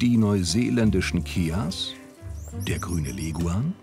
Die neuseeländischen Keas, der grüne Leguan,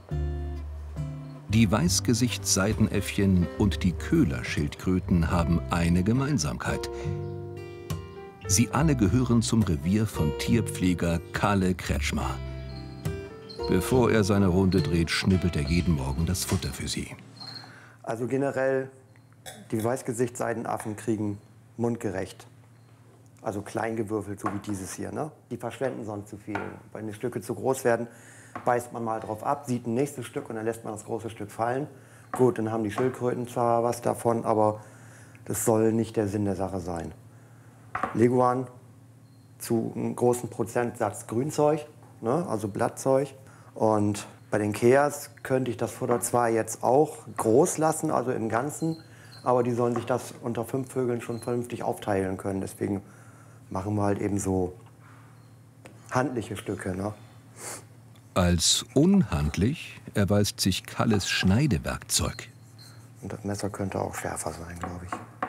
die Weißgesichtsseidenäffchen und die Köhlerschildkröten haben eine Gemeinsamkeit. Sie alle gehören zum Revier von Tierpfleger Kalle Kretschmer. Bevor er seine Runde dreht, schnippelt er jeden Morgen das Futter für sie. Also generell, die Weißgesichtsseidenaffen kriegen mundgerecht. Also klein gewürfelt, so wie dieses hier. Ne? Die verschwenden sonst zu viel. Wenn die Stücke zu groß werden, beißt man mal drauf ab, sieht ein nächstes Stück und dann lässt man das große Stück fallen. Gut, dann haben die Schildkröten zwar was davon, aber das soll nicht der Sinn der Sache sein. Leguan zu einem großen Prozentsatz Grünzeug, ne? Also Blattzeug. Und bei den Keas könnte ich das Futter zwar jetzt auch groß lassen, also im Ganzen, aber die sollen sich das unter 5 Vögeln schon vernünftig aufteilen können. Deswegen machen wir halt eben so handliche Stücke. Ne? Als unhandlich erweist sich Kalles Schneidewerkzeug. Und das Messer könnte auch schärfer sein, glaube ich.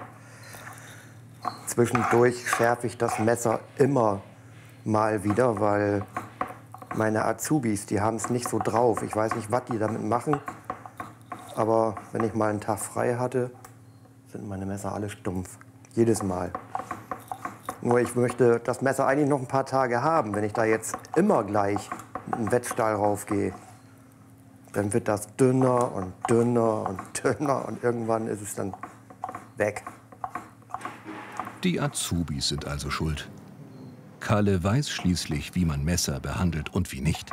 Zwischendurch schärfe ich das Messer immer mal wieder, weil meine Azubis, die haben es nicht so drauf. Ich weiß nicht, was die damit machen, aber wenn ich mal einen Tag frei hatte, sind meine Messer alle stumpf. Jedes Mal. Nur ich möchte das Messer eigentlich noch ein paar Tage haben. Wenn ich da jetzt immer gleich mit einem Wettstahl raufgehe, dann wird das dünner und dünner und dünner und irgendwann ist es dann weg. Die Azubis sind also schuld. Kalle weiß schließlich, wie man Messer behandelt und wie nicht.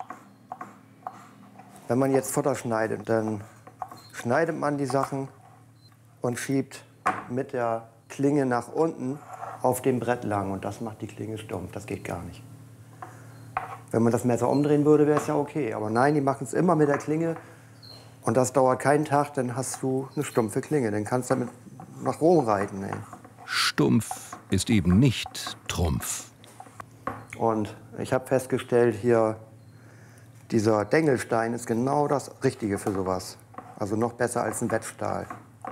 Wenn man jetzt Futter schneidet, dann schneidet man die Sachen und schiebt mit der Klinge nach unten auf dem Brett lang. Und das macht die Klinge stumpf. Das geht gar nicht. Wenn man das Messer umdrehen würde, wäre es ja okay. Aber nein, die machen es immer mit der Klinge. Und das dauert keinen Tag, dann hast du eine stumpfe Klinge. Dann kannst du damit nach Rom reiten. Ey. Stumpf ist eben nicht Trumpf. Und ich habe festgestellt, hier, dieser Dengelstein ist genau das Richtige für sowas. Also noch besser als ein Wettstahl.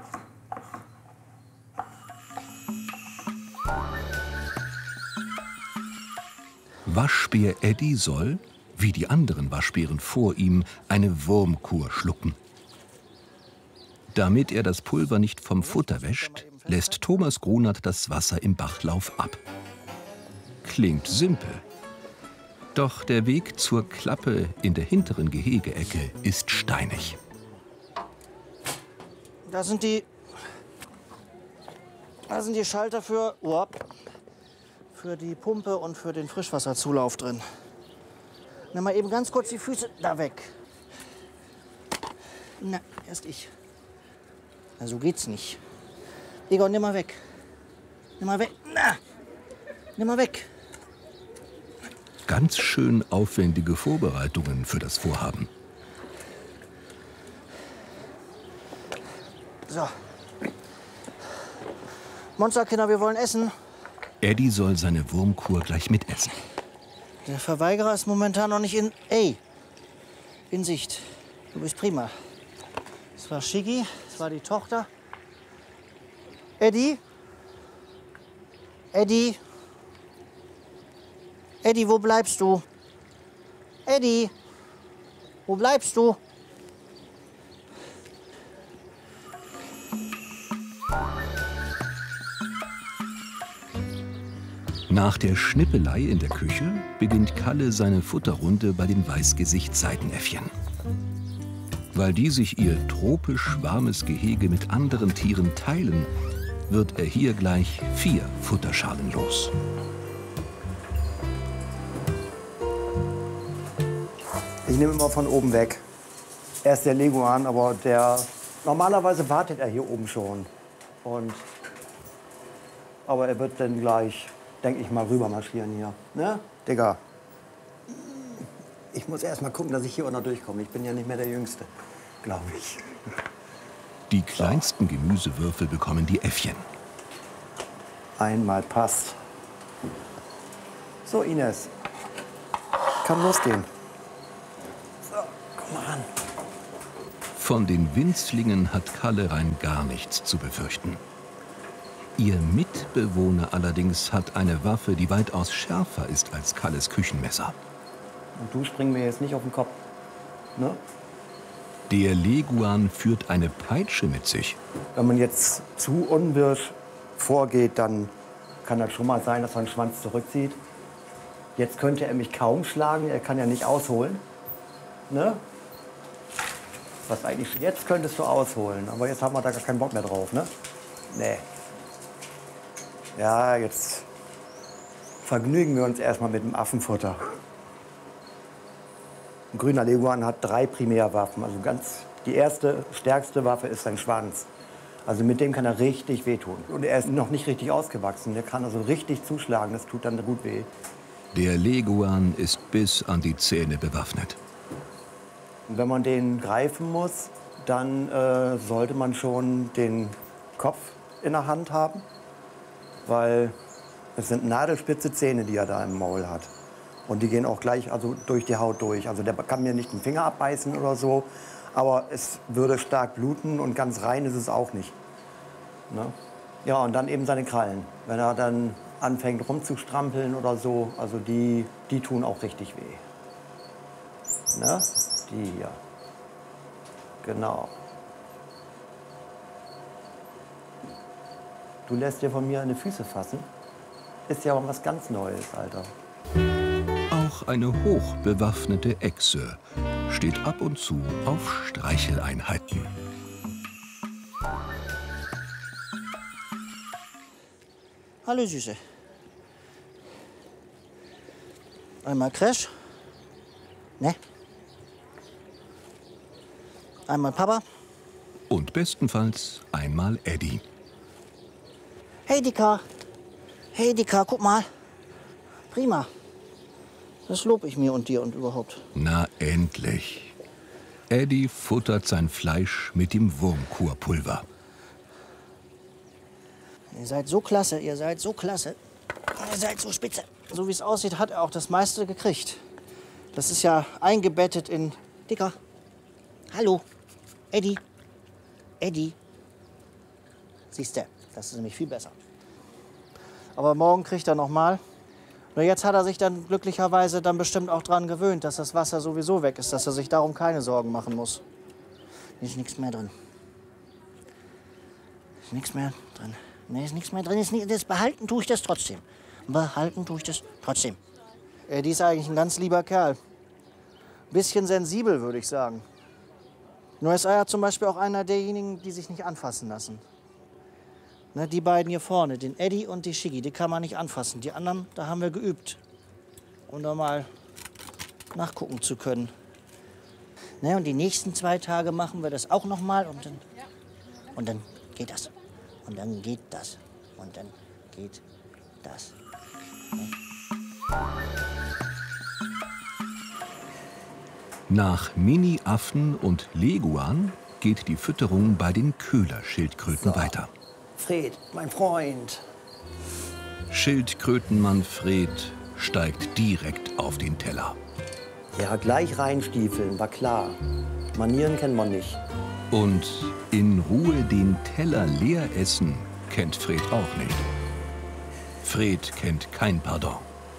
Waschbär Eddie soll, wie die anderen Waschbären vor ihm, eine Wurmkur schlucken. Damit er das Pulver nicht vom Futter wäscht, lässt Thomas Grunert das Wasser im Bachlauf ab. Klingt simpel. Doch der Weg zur Klappe in der hinteren Gehegeecke ist steinig. Da sind die Schalter für die Pumpe und für den Frischwasserzulauf drin. Nimm mal eben ganz kurz die Füße da weg. Na, erst ich. Na, so geht's nicht. Egon, nimm mal weg. Nimm mal weg. Na, nimm mal weg. Ganz schön aufwendige Vorbereitungen für das Vorhaben. So. Monsterkinder, wir wollen essen. Eddie soll seine Wurmkur gleich mitessen. Der Verweigerer ist momentan noch nicht in Sicht. Du bist prima. Das war Shiggy, das war die Tochter. Eddie? Eddie? Eddie, wo bleibst du? Eddie? Wo bleibst du? Nach der Schnippelei in der Küche beginnt Kalle seine Futterrunde bei den Weißgesichtsseidenäffchen. Weil die sich ihr tropisch warmes Gehege mit anderen Tieren teilen, wird er hier gleich 4 Futterschalen los. Ich nehme immer von oben weg. Er ist der Leguan, aber normalerweise wartet er hier oben schon. Aber er wird dann gleich, denke ich mal, rüber marschieren hier. Ne, Digga? Ich muss erst mal gucken, dass ich hier auch noch durchkomme. Ich bin ja nicht mehr der Jüngste, glaube ich. Die kleinsten Gemüsewürfel bekommen die Äffchen. Einmal passt. So, Ines. Kann losgehen. So, komm mal ran. Von den Winzlingen hat Kalle rein gar nichts zu befürchten. Ihr Mitbewohner allerdings hat eine Waffe, die weitaus schärfer ist als Kalles Küchenmesser. Und du springst mir jetzt nicht auf den Kopf. Ne? Der Leguan führt eine Peitsche mit sich. Wenn man jetzt zu unwirsch vorgeht, dann kann das schon mal sein, dass er den Schwanz zurückzieht. Jetzt könnte er mich kaum schlagen, er kann ja nicht ausholen. Ne? Was eigentlich, jetzt könntest du ausholen, aber jetzt haben wir da gar keinen Bock mehr drauf. Ne? Nee. Ja, jetzt vergnügen wir uns erstmal mit dem Affenfutter. Ein grüner Leguan hat 3 Primärwaffen. Also die erste, stärkste Waffe ist sein Schwanz. Also mit dem kann er richtig wehtun. Und er ist noch nicht richtig ausgewachsen. Der kann also richtig zuschlagen. Das tut dann gut weh. Der Leguan ist bis an die Zähne bewaffnet. Und wenn man den greifen muss, dann sollte man schon den Kopf in der Hand haben. Weil es sind nadelspitze Zähne, die er da im Maul hat. Und die gehen auch gleich durch die Haut durch. Also der kann mir nicht den Finger abbeißen oder so. Aber es würde stark bluten und ganz rein ist es auch nicht. Ne? Ja, und dann eben seine Krallen. Wenn er dann anfängt rumzustrampeln oder so, also die tun auch richtig weh. Ne? Die hier. Genau. Du lässt dir von mir eine Füße fassen? Ist ja auch was ganz Neues, Alter. Auch eine hochbewaffnete Echse steht ab und zu auf Streicheleinheiten. Hallo Süße. Einmal Crash. Ne? Einmal Papa. Und bestenfalls einmal Eddie. Hey Dicker. Hey Dicker, guck mal. Prima. Das lob ich mir und dir und überhaupt. Na endlich. Eddie futtert sein Fleisch mit dem Wurmkurpulver. Ihr seid so klasse, ihr seid so klasse. Ihr seid so spitze. So wie es aussieht, hat er auch das meiste gekriegt. Das ist ja eingebettet in... Dicker. Hallo. Eddie. Eddie. Siehst du, das ist nämlich viel besser. Aber morgen kriegt er noch mal. Nur jetzt hat er sich dann glücklicherweise dann bestimmt auch dran gewöhnt, dass das Wasser sowieso weg ist, dass er sich darum keine Sorgen machen muss. Ist nichts mehr drin. Ist nichts mehr drin. Nee, ist nichts mehr drin. Behalten tue ich das trotzdem. Behalten tue ich das trotzdem. Die ist eigentlich ein ganz lieber Kerl. Bisschen sensibel, würde ich sagen. Nur ist er ja zum Beispiel auch einer derjenigen, die sich nicht anfassen lassen. Ne, die beiden hier vorne, den Eddie und die Shiggy, die kann man nicht anfassen. Die anderen, da haben wir geübt, um da mal nachgucken zu können. Ne, und die nächsten 2 Tage machen wir das auch noch mal und dann geht das. Und dann geht das. Und dann geht das. Ne? Nach Mini-Affen und Leguan geht die Fütterung bei den Köhlerschildkröten weiter. Fred, mein Freund. Schildkrötenmann Fred steigt direkt auf den Teller. Ja, gleich reinstiefeln, war klar. Manieren kennt man nicht. Und in Ruhe den Teller leer essen kennt Fred auch nicht. Fred kennt kein Pardon.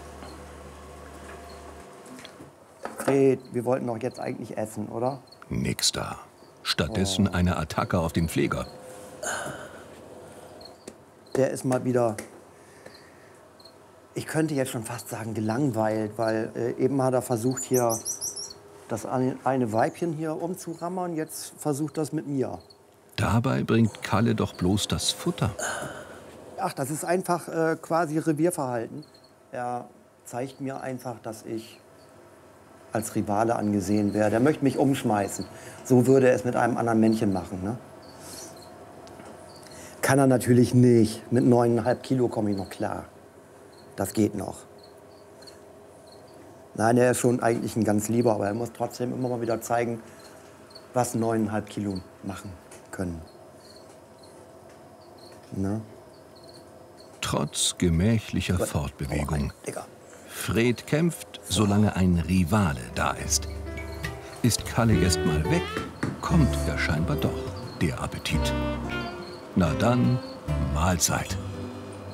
Fred, wir wollten doch jetzt eigentlich essen, oder? Nix da. Stattdessen eine Attacke auf den Pfleger. Der ist mal wieder, ich könnte jetzt schon fast sagen, gelangweilt, weil eben hat er versucht, hier das eine Weibchen hier umzurammern, jetzt versucht das mit mir. Dabei bringt Kalle doch bloß das Futter. Ach, das ist einfach quasi Revierverhalten. Er zeigt mir einfach, dass ich als Rivale angesehen werde. Er möchte mich umschmeißen. So würde er es mit einem anderen Männchen machen, ne? Kann er natürlich nicht. Mit 9,5 Kilo komme ich noch klar. Das geht noch. Nein, er ist schon eigentlich ein ganz lieber, aber er muss trotzdem immer mal wieder zeigen, was 9,5 Kilo machen können. Ne? Trotz gemächlicher Fortbewegung. Digga. Fred kämpft, solange ein Rivale da ist. Ist Kalle erst mal weg, kommt ja scheinbar doch der Appetit. Na dann, Mahlzeit.